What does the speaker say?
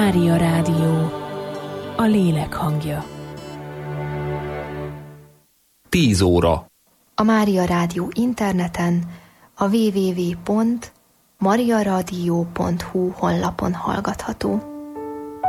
Mária Rádió, a lélek hangja. 10 óra. A Mária Rádió interneten, a www.mariaradio.hu honlapon hallgatható.